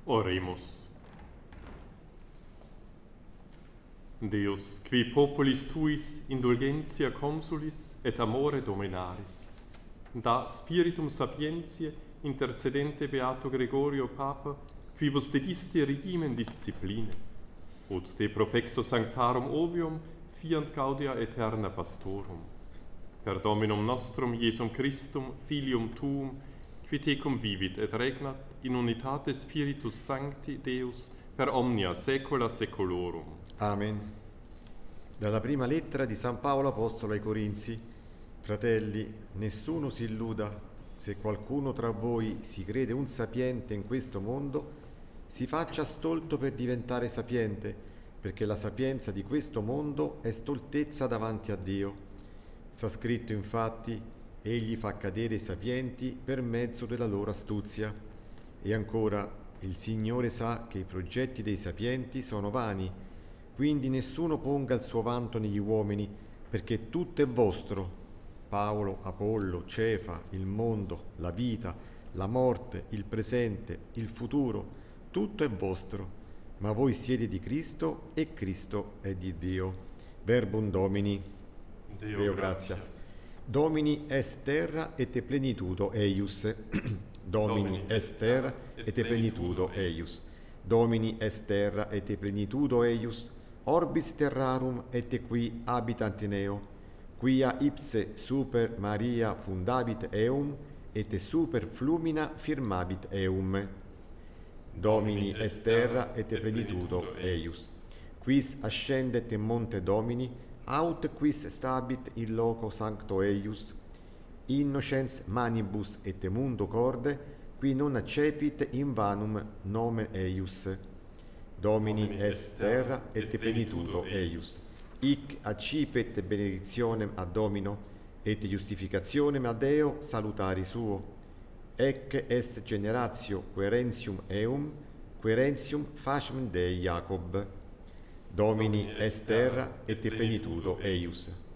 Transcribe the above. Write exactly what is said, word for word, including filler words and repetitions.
Oremus. Deus, qui populis tuis indulgentia consulis et amore dominaris, da spiritum sapientiae intercedente beato Gregorio Papa, quibus dedisti regimen discipline, ut de profecto sanctarum ovium fiant gaudia aeterna pastorum. Per Dominum nostrum Iesum Christum, Filium Tuum, qui tecum vivit et regnat in unitate Spiritus Sancti Deus per omnia saecula saeculorum. Amen. Dalla prima lettera di San Paolo Apostolo ai Corinzi. Fratelli, nessuno si illuda. Se qualcuno tra voi si crede un sapiente in questo mondo, si faccia stolto per diventare sapiente, perché la sapienza di questo mondo è stoltezza davanti a Dio. Sta scritto infatti: egli fa cadere i sapienti per mezzo della loro astuzia. E ancora, il Signore sa che i progetti dei sapienti sono vani, quindi nessuno ponga il suo vanto negli uomini, perché tutto è vostro. Paolo, Apollo, Cefa, il mondo, la vita, la morte, il presente, il futuro, tutto è vostro. Ma voi siete di Cristo e Cristo è di Dio. Verbum Domini. Deo, Deo gratias. Domini est terra et plenitudo eius. Domini est terra et plenitudo eius. Domini est terra et plenitudo eius. Orbis terrarum et qui habitant neo. Quia ipse super Maria fundabit eum et super flumina firmabit eum. Domini est terra et plenitudo eius. Quis ascendet in monte Domini, aut quis stabit in loco sancto eius, innocens manibus et mundo corde, qui non accepit in vanum nomen eius. Domini est terra et plenitudo eius. Hic accipet benedictionem ad Domino, et justificationem ad Deo salutari suo. Ecce est generatio querentium eum, querentium facem Dei Jacob. Domini est terra et plenitudo eius.